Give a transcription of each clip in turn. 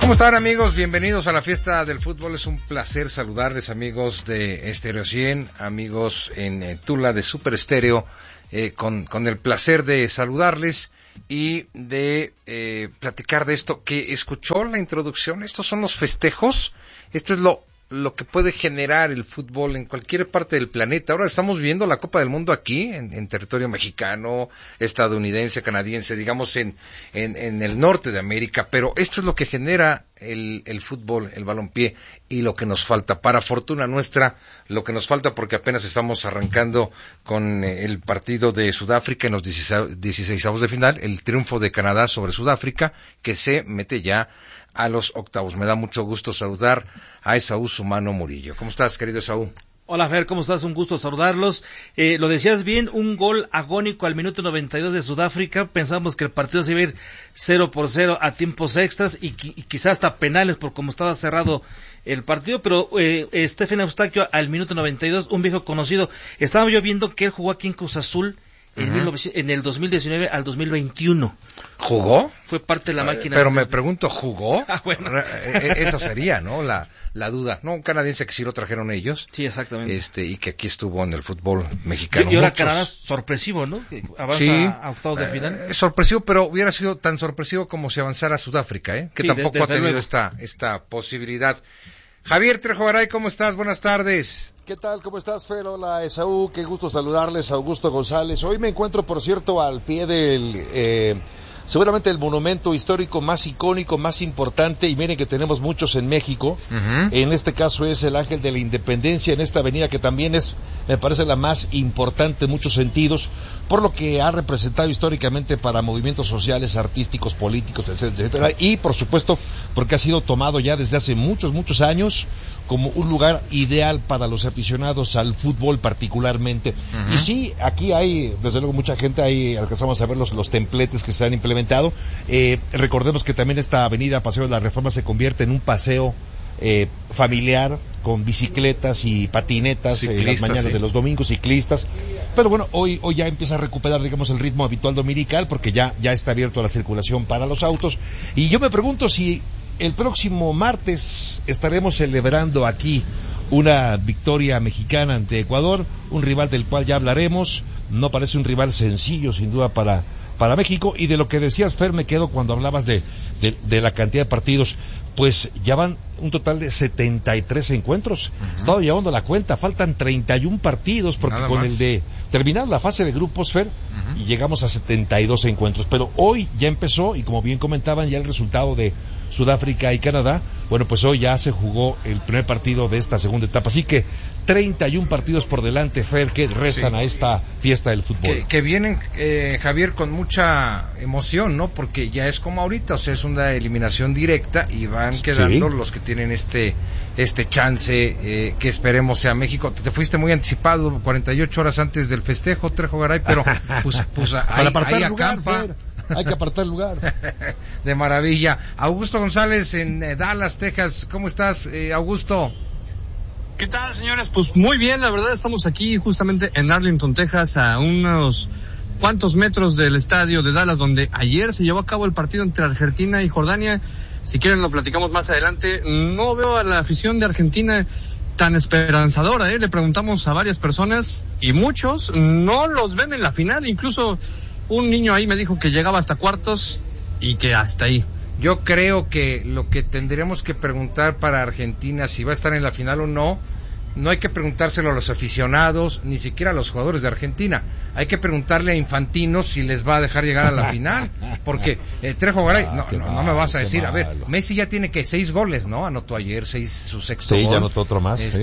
¿Cómo están, amigos? Bienvenidos a la fiesta del fútbol. Es un placer saludarles, amigos de Estéreo 100, amigos en Tula de Super Estéreo, con el placer de saludarles y de platicar de esto que escuchó la introducción. Estos son los festejos. Esto es lo que puede generar el fútbol en cualquier parte del planeta. Ahora estamos viendo la Copa del Mundo aquí, en territorio mexicano, estadounidense, canadiense, digamos en el norte de América, pero esto es lo que genera el fútbol, el balompié, y lo que nos falta. Para fortuna nuestra, lo que nos falta, porque apenas estamos arrancando con el partido de Sudáfrica en los 16avos de final, el triunfo de Canadá sobre Sudáfrica, que se mete ya a los octavos. Me da mucho gusto saludar a Esaú Sumano Murillo. ¿Cómo estás, querido Esaú? Hola, Fer, ¿cómo estás? Un gusto saludarlos. Lo decías bien, un gol agónico al minuto 92 de Sudáfrica. Pensamos que el partido se iba a ir 0-0 a tiempos extras y quizás hasta penales por cómo estaba cerrado el partido, pero Stephen Eustaquio al minuto 92, un viejo conocido. Estaba yo viendo que él jugó aquí en Cruz Azul en el 2019 al 2021. ¿Jugó? Fue parte de la máquina. Pero me pregunto, ¿jugó? Bueno. Esa sería, ¿no? La duda. No, un canadiense que sí lo trajeron ellos. Sí, exactamente. Y que aquí estuvo en el fútbol mexicano. Y ahora Canadá sorpresivo, ¿no? Que avanza sí, a octavos de final. Sorpresivo, pero hubiera sido tan sorpresivo como si avanzara a Sudáfrica, que sí, tampoco ha tenido esta posibilidad. Javier Trejo-Garay, ¿cómo estás? Buenas tardes. ¿Qué tal? ¿Cómo estás, Fer? Hola, Esaú. Qué gusto saludarles. Augusto González. Hoy me encuentro, por cierto, al pie del... seguramente el monumento histórico más icónico, más importante, y miren que tenemos muchos en México. En este caso es el Ángel de la Independencia, en esta avenida que también es, me parece, la más importante en muchos sentidos, por lo que ha representado históricamente para movimientos sociales, artísticos, políticos, etcétera, etcétera, y por supuesto porque ha sido tomado ya desde hace muchos años como un lugar ideal para los aficionados al fútbol particularmente. Y sí, aquí hay, desde luego, mucha gente, ahí alcanzamos a ver los templetes que se han implementado. Recordemos que también esta avenida Paseo de la Reforma se convierte en un paseo familiar, con bicicletas y patinetas en las mañanas de los domingos, ciclistas. Pero bueno, hoy ya empieza a recuperar, digamos, el ritmo habitual dominical, porque ya está abierto la circulación para los autos. Y yo me pregunto si el próximo martes estaremos celebrando aquí una victoria mexicana ante Ecuador, un rival del cual ya hablaremos. No parece un rival sencillo, sin duda, para México. Y de lo que decías, Fer, me quedo cuando hablabas de la cantidad de partidos. Pues ya van un total de 73 encuentros. Estaba llevando la cuenta, faltan 31 partidos, porque nada con más. El de terminar la fase de grupos, Fer, y llegamos a 72 encuentros. Pero hoy ya empezó, y como bien comentaban, ya el resultado de Sudáfrica y Canadá, bueno, pues hoy ya se jugó el primer partido de esta segunda etapa. Así que 31 partidos por delante, Fer, que restan a esta fiesta del fútbol. Que vienen, Javier, con mucha emoción, ¿no? Porque ya es como ahorita, o sea, es una eliminación directa y van quedando los que tienen este chance, que esperemos sea México. Te fuiste muy anticipado, 48 horas antes del festejo, Trejo-Garay, pero pues ahí acampa. Hay que apartar el lugar. De maravilla. Augusto González en Dallas, Texas. ¿Cómo estás, Augusto? ¿Qué tal, señores? Pues muy bien, la verdad estamos aquí justamente en Arlington, Texas, a unos cuantos metros del estadio de Dallas, donde ayer se llevó a cabo el partido entre Argentina y Jordania. Si quieren lo platicamos más adelante. No veo a la afición de Argentina tan esperanzadora, Le preguntamos a varias personas y muchos no los ven en la final. Incluso un niño ahí me dijo que llegaba hasta cuartos y que hasta ahí. Yo creo que lo que tendríamos que preguntar para Argentina, si va a estar en la final o no hay que preguntárselo a los aficionados, ni siquiera a los jugadores de Argentina. Hay que preguntarle a Infantino si les va a dejar llegar a la final, porque Trejo-Garay, no me vas a decir, a ver, Messi ya tiene que 6 goles, ¿no? Anotó ayer su sexto gol. Sí, ya anotó otro más. Sí.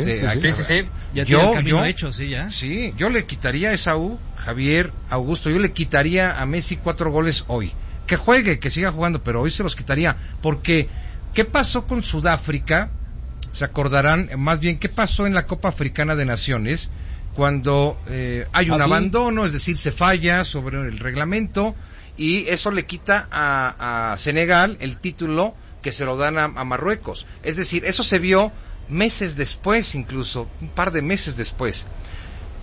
Ya tiene el camino hecho, sí, ya. Sí, yo le quitaría a Esaú, Javier, Augusto, yo le quitaría a Messi 4 goles hoy. Que juegue, que siga jugando, pero hoy se los quitaría, porque ¿qué pasó con Sudáfrica? Se acordarán, más bien, ¿qué pasó en la Copa Africana de Naciones? Cuando hay un abandono, es decir, se falla sobre el reglamento, y eso le quita a Senegal el título que se lo dan a Marruecos. Es decir, eso se vio meses después, incluso un par de meses después.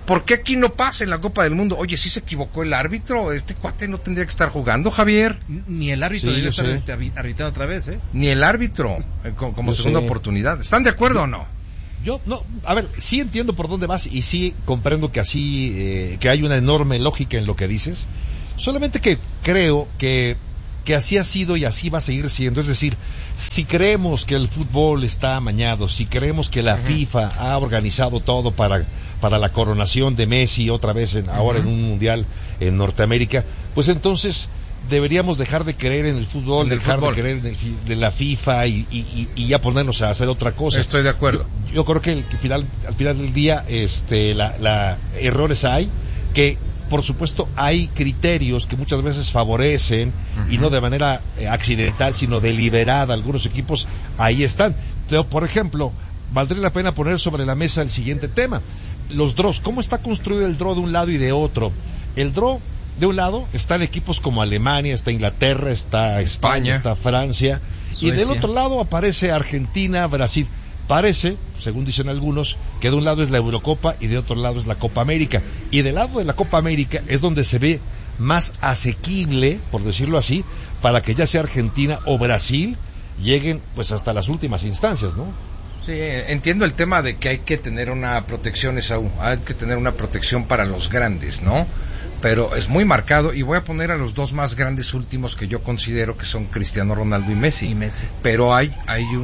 ¿Por qué aquí no pasa en la Copa del Mundo? Oye, ¿sí se equivocó el árbitro? Este cuate no tendría que estar jugando, Javier. Ni el árbitro debería estar arbitrando otra vez, ¿eh? Ni el árbitro, como segunda oportunidad. ¿Están de acuerdo o no? Yo no, a ver, sí entiendo por dónde vas y sí comprendo que así, que hay una enorme lógica en lo que dices, solamente que creo que así ha sido y así va a seguir siendo. Es decir, si creemos que el fútbol está amañado, si creemos que la FIFA ha organizado todo para la coronación de Messi otra vez ahora en un mundial en Norteamérica, pues entonces deberíamos dejar de creer en el fútbol, de creer en la FIFA y ya ponernos a hacer otra cosa. Estoy de acuerdo. Yo creo que al final del día errores hay, que por supuesto hay criterios que muchas veces favorecen y no de manera accidental sino deliberada algunos equipos, ahí están. Pero, por ejemplo, valdría la pena poner sobre la mesa el siguiente tema: los draws. ¿Cómo está construido el draw de un lado y de otro? El draw de un lado están equipos como Alemania, está Inglaterra, está España, está Francia, Suecia. Y del otro lado aparece Argentina, Brasil. Parece, según dicen algunos, que de un lado es la Eurocopa y de otro lado es la Copa América. Y del lado de la Copa América es donde se ve más asequible, por decirlo así, para que ya sea Argentina o Brasil lleguen pues hasta las últimas instancias, ¿no? Sí, entiendo el tema de que hay que tener una protección, hay que tener una protección para los grandes, ¿no? Pero es muy marcado, y voy a poner a los dos más grandes últimos que yo considero que son Cristiano Ronaldo y Messi. Pero hay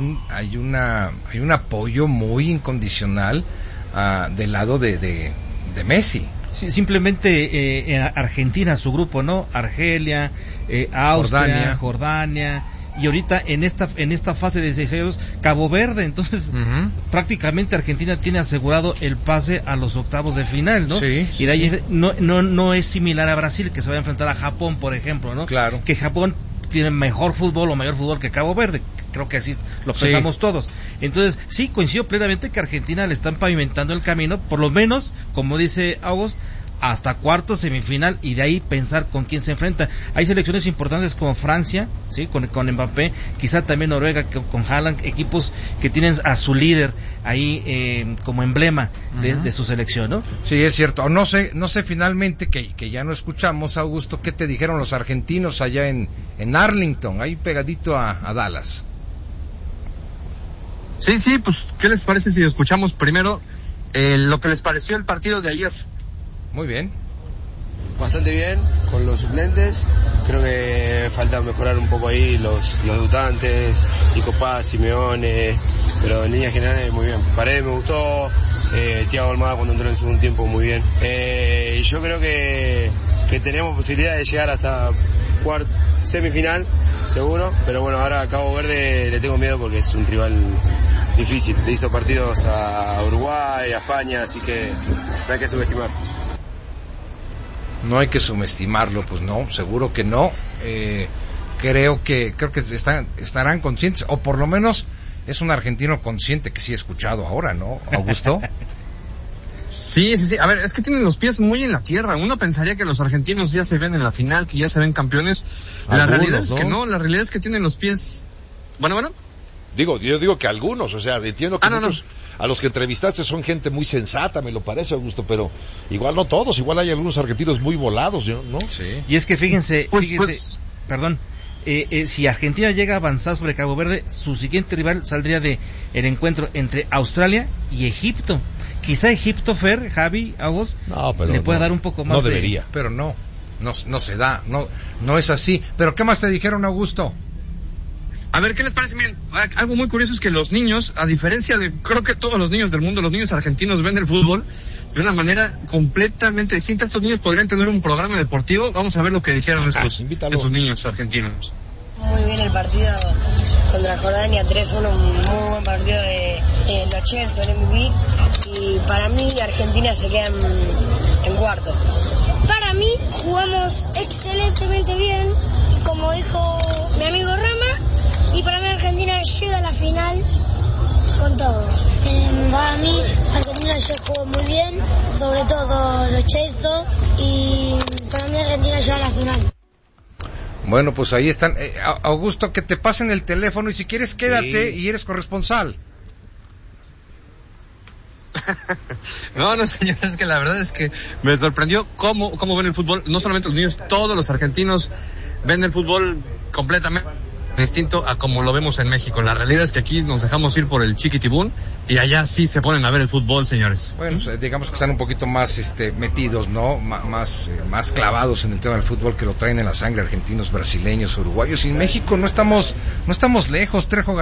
un apoyo muy incondicional del lado de Messi. Sí, simplemente en Argentina, su grupo, ¿no? Argelia, Austria, Jordania, y ahorita en esta fase de 16 Cabo Verde. Entonces prácticamente Argentina tiene asegurado el pase a los octavos de final, ¿no? Sí, y de ahí no es similar a Brasil, que se va a enfrentar a Japón, por ejemplo, ¿no? Claro. Que Japón tiene mejor fútbol o mayor fútbol que Cabo Verde. Creo que así lo pensamos todos. Entonces, sí, coincido plenamente que a Argentina le están pavimentando el camino, por lo menos, como dice August, hasta cuartos, semifinal, y de ahí pensar con quién se enfrenta. Hay selecciones importantes como Francia, sí, con Mbappé, quizá también Noruega con Haaland, equipos que tienen a su líder ahí como emblema de su selección, ¿no? Sí, es cierto. No sé finalmente, que ya no escuchamos, Augusto, ¿qué te dijeron los argentinos allá en Arlington, ahí pegadito a Dallas? Sí, pues, ¿qué les parece si escuchamos primero lo que les pareció el partido de ayer? Muy bien. Bastante bien, con los suplentes. Creo que falta mejorar un poco ahí los debutantes, Nico Paz, Simeone, pero en líneas generales muy bien. Paredes me gustó, Thiago Almada cuando entró en el segundo tiempo muy bien. Yo creo que tenemos posibilidad de llegar hasta semifinal, seguro, pero bueno, ahora a Cabo Verde le tengo miedo porque es un rival difícil. Le hizo partidos a Uruguay, a España, así que no hay que subestimar. No hay que subestimarlo, pues no, seguro que no. Creo que estarán conscientes, o por lo menos es un argentino consciente que sí he escuchado ahora, ¿no, Augusto? Sí. A ver, es que tienen los pies muy en la tierra. Uno pensaría que los argentinos ya se ven en la final, que ya se ven campeones. La realidad es que no, la realidad es que tienen los pies... Bueno. Yo digo que algunos, o sea, entiendo que muchos... A los que entrevistaste son gente muy sensata, me lo parece, Augusto, pero igual no todos, igual hay algunos argentinos muy volados, ¿no? Sí. Y es que fíjense, perdón, si Argentina llega a avanzar sobre Cabo Verde, su siguiente rival saldría de el encuentro entre Australia y Egipto. Quizá Egipto, Javi, August, le pueda dar un poco más. No debería. Pero no se da, no es así. Pero ¿qué más te dijeron, Augusto? A ver, ¿qué les parece? Miren, algo muy curioso es que los niños, a diferencia de, creo que todos los niños del mundo, los niños argentinos ven el fútbol de una manera completamente distinta. Estos niños podrían tener un programa deportivo. Vamos a ver lo que dijeron estos niños argentinos. Muy bien el partido contra Jordania, 3-1, un muy buen partido de los Chelsea, el MVP. Y para mí Argentina se queda en cuartos. Para mí jugamos excelentemente bien, como dijo mi amigo Rama. Y para mí Argentina llega a la final con todo. Para mí Argentina ya jugó muy bien, sobre todo los Chelsea, y para mí Argentina llega a la final. Bueno, pues ahí están. Augusto, que te pasen el teléfono y si quieres quédate y eres corresponsal. No, señor, es que la verdad es que me sorprendió cómo ven el fútbol. No solamente los niños, todos los argentinos ven el fútbol completamente distinto a como lo vemos en México. La realidad es que aquí nos dejamos ir por el chiquitibún y allá sí se ponen a ver el fútbol, señores. Bueno, digamos que están un poquito más metidos, ¿no? Más clavados en el tema del fútbol, que lo traen en la sangre, argentinos, brasileños, uruguayos. Y en México no estamos lejos. Trejo